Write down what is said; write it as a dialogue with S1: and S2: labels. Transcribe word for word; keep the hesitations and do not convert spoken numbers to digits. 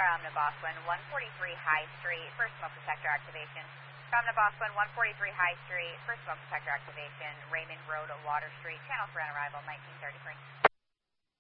S1: From Naboswin, one forty-three High Street, first smoke detector activation. From Naboswin, one forty-three High Street, first smoke detector activation. Raymond Road, Water Street, channel for on arrival, nineteen thirty-three.